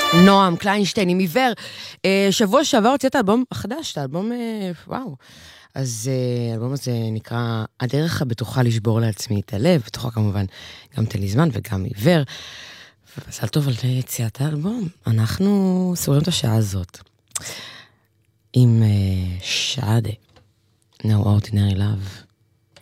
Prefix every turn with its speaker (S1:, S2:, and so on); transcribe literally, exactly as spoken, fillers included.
S1: נועם קליינשטיין עם עיוור. שבוע שעבר הוצאת האלבום החדש, האלבום, וואו. אז האלבום הזה נקרא הדרך הבטוחה לשבור לעצמי את הלב, בתוכה כמובן גם תן לי זמן וגם עיוור. ומזל טוב על יציאת האלבום. אנחנו סוגרים את השעה הזאת עם שעה די. No Ordinary Love.